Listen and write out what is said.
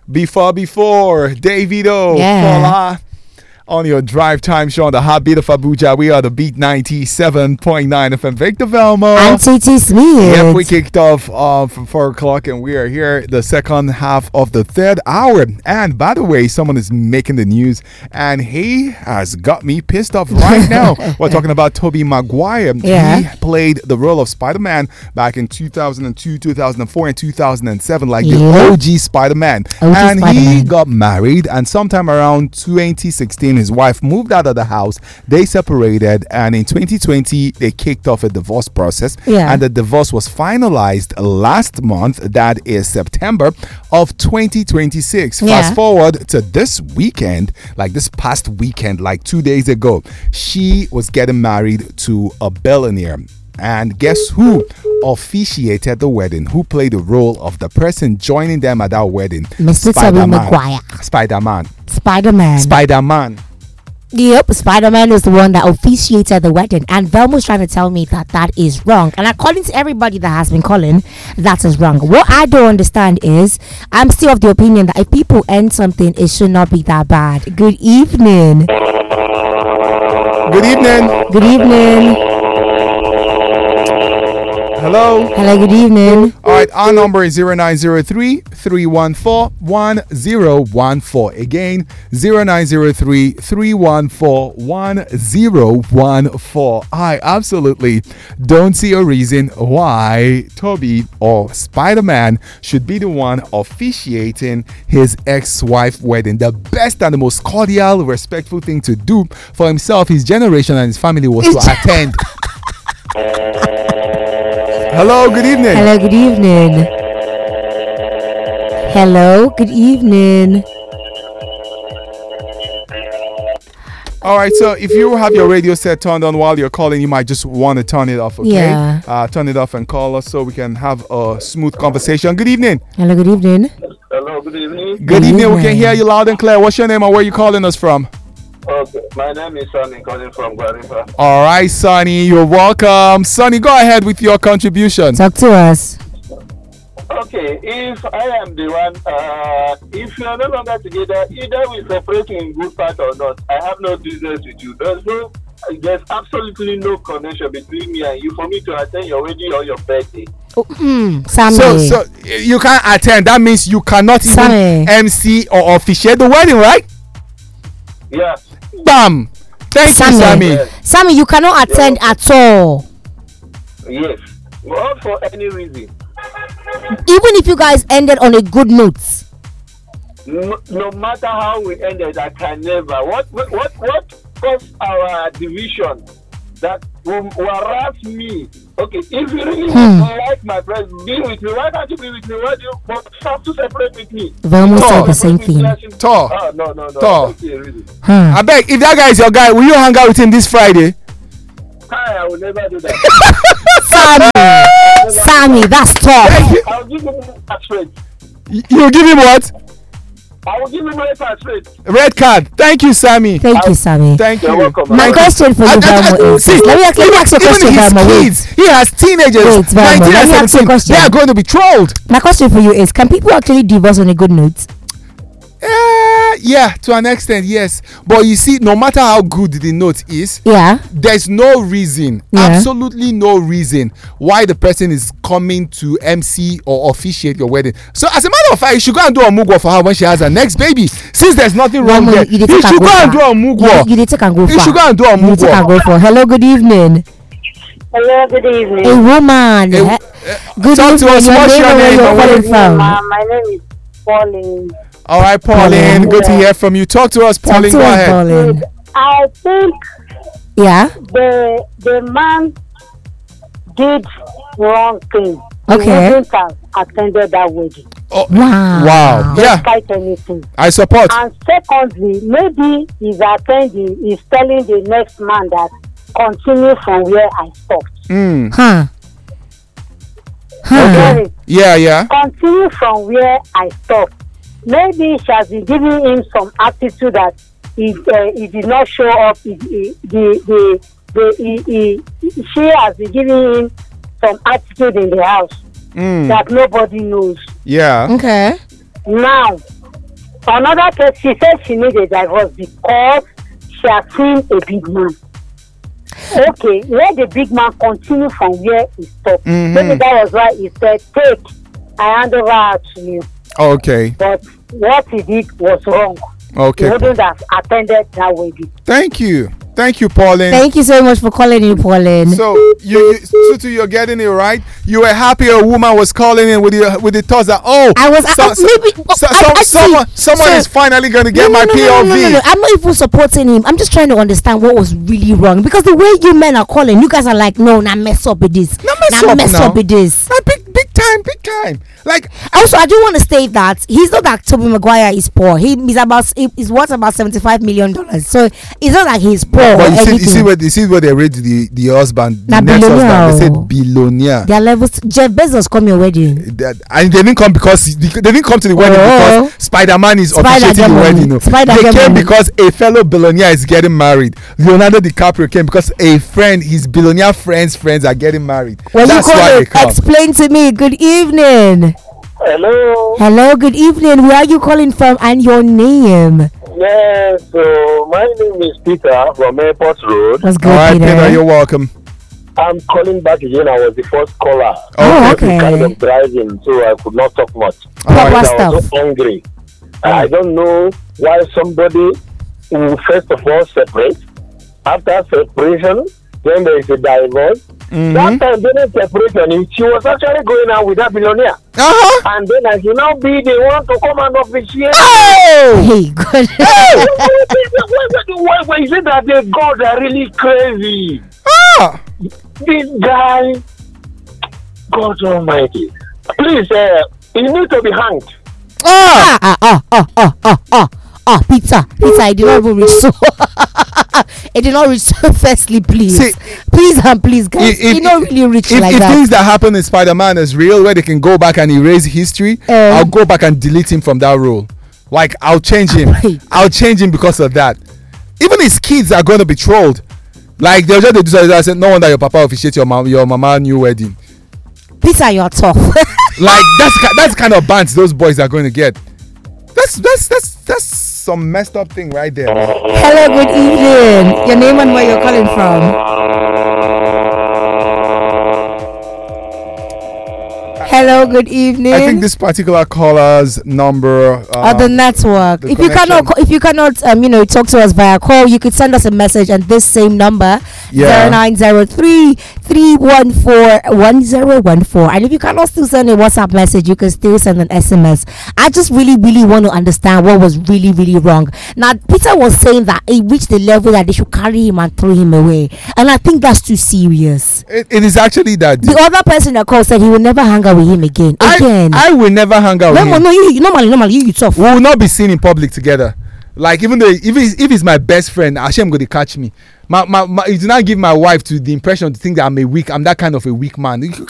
Before, Davido, Paula. On your drive time show on the Heartbeat of Abuja, we are the Beat 97.9 FM. Victor Velmo and Titi Smith. Yep, we kicked off from 4 o'clock and we are here the second half of the third hour. And by the way, someone is making the news and he has got me pissed off right now. We're talking about Tobey Maguire. Yeah. He played the role of Spider-Man back in 2002, 2004, and 2007, like the OG Spider-Man. And he got married, and sometime around 2016, his wife moved out of the house. They separated, and in 2020 they kicked off a divorce process, and the divorce was finalized last month. That is September of 2026. Fast forward to this weekend, like this past weekend, like 2 days ago, she was getting married to a billionaire. And guess who officiated the wedding? Who played the role of the person joining them at that wedding? Mr. Tobey Maguire. Spider-Man. Yep, Spider-Man is the one that officiated the wedding, and Velmo's trying to tell me that that is wrong. And according to everybody that has been calling, that is wrong. What I don't understand is, I'm still of the opinion that if people end something, it should not be that bad. Good evening. Good evening. Good evening. Hello. Hello, good evening. All right, our number is 0903-314-1014. Again, 0903-314-1014. I absolutely don't see a reason why Toby or Spider-Man should be the one officiating his ex-wife wedding. The best and the most cordial, respectful thing to do for himself, his generation, and his family was to attend. Hello, good evening. Hello, good evening. Hello, good evening. All right, so if you have your radio set turned on while you're calling, you might just want to turn it off, okay? Yeah. Turn it off and call us so we can have a smooth conversation. Good evening. Hello, good evening. Hello, good evening. Good evening. We can hear you loud and clear. What's your name and where are you calling us from? Okay, my name is Sonny, calling from Guarifa. All right, Sonny, you're welcome. Sonny, go ahead with your contribution. Talk to us. Okay, if I am the one, if you are no longer together, either we separate in good part or not, I have no business with you. There's absolutely no connection between me and you for me to attend your wedding or your birthday. Sammy. So you can't attend. That means you cannot even MC or officiate the wedding, right? Yeah. Bam. Thank you, Sammy. Yes. Sammy, you cannot attend at all. Yes. Not for any reason. Even if you guys ended on a good note. No matter how we ended, I can never. What caused our division that will harass me? Okay, if you really like my friend, be with me. Why can't you be with me? Why do you have to separate with me? Velmo said the same thing. Tor. No. Tor. Really. I beg, if that guy is your guy, will you hang out with him this Friday? I will never do that. Sammy, that's tough. I'll give him a straight. You give him what? I will give him a straight. Red card. Thank you, Sammy. Thank you, Sammy. Thank you. My question for you, Velmo, is let me ask you a question, Velmo. He has teenagers. Wait, Velmo, let me ask you a question. They are going to be trolled. My question for you is, can people actually divorce on a good note? Yeah, to an extent, yes. But you see, no matter how good the note is, there's no reason, absolutely no reason why the person is coming to MC or officiate your wedding. So as a matter of fact, you should go and do a mugwa for her when she has her next baby. Since there's nothing wrong there, you should go and do a mugwa. You should go and do a mugwa. Hello, good evening. Hello, good evening. A woman. Good talk to us. What's your name? My name is Pauline. All right, Pauline. Good to hear from you. Talk to us, Pauline. Go ahead. Pauline. I think the man did wrong thing. Okay. He wouldn't have attended that wedding. Oh, wow. Yeah. Despite anything. I support. And secondly, maybe he's attending, he's telling the next man that continue from where I stopped. Okay. Yeah. Continue from where I stopped. Maybe she has been giving him some attitude that he did not show up. She has been giving him some attitude in the house that nobody knows. Yeah. Okay. Now, Another case, she said she needs a divorce because she has seen a big man. Okay, let the big man continue from where he stopped. Maybe that was why he said, take, I hand over her to you. Okay. But what he did was wrong. Okay. He wouldn't have attended that wedding. Thank you, Pauline. Thank you so much for calling in, Pauline. So Tutu, you're getting it right. You were happy a woman was calling in with the thoughts that someone is finally going to get my POV. No. I'm not even supporting him. I'm just trying to understand what was really wrong, because the way you men are calling, you guys are like, no, now mess up with this. Mess up with this. Big time. Like, also, I do want to state that he's not like Toby Maguire is poor. He's worth about $75 million. So it's not like he's poor. But you see where they rate the husband, the next husband. They said billionaire. Their levels. Jeff Bezos come your wedding, and they didn't come because they didn't come to the wedding because Spider-Man is officiating the wedding. They came because a fellow billionaire is getting married. Leonardo DiCaprio came because his billionaire friends are getting married. Well, that's why they come. Explain to me. Good evening. Hello, good evening. Where are you calling from and your name? Yes, so my name is Peter from Airport Road. What's good, all right, Peter, you're welcome. I'm calling back again. I was the first caller. Okay. I was kind of driving, so I could not talk much. I was so hungry. I don't know why somebody will first of all separate. After separation, then there is a divorce. That time during separation, she was actually going out with that billionaire. And then I should now be the one to come and officiate. Hey, good. Why is it that the gods are really crazy? This guy, God Almighty. Please, he needs to be hanged. Peter, I did not even reach so. It did not reach so. Firstly, please, please, guys, it not really reach like that. If things that happen in Spider-Man is real, where they can go back and erase history, I'll go back and delete him from that role. Like, I'll change him. I'll change him because of that. Even his kids are going to be trolled. Like, they'll just do something. I said, no wonder your papa officiate your mama new wedding. Peter, you're tough. Like, that's the kind of bands those boys are going to get. That's some messed up thing right there. Hello, good evening. Your name and where you're calling from. Hello, good evening. I think this particular caller's number or the network. If you cannot, talk to us via call, you could send us a message on this same number, 0903-314-1014. And if you cannot still send a WhatsApp message, you can still send an SMS. I just really, really want to understand what was really, really wrong. Now, Peter was saying that it reached the level that they should carry him and throw him away, and I think that's too serious. It is actually that. The other person that called said he will never hang out with him again. I will never hang out with him. No, normally you tough. We will not be seen in public together. Like, even though if he's my best friend, Hashem going to catch me. It did not give my wife to the impression to think that I'm that kind of a weak man.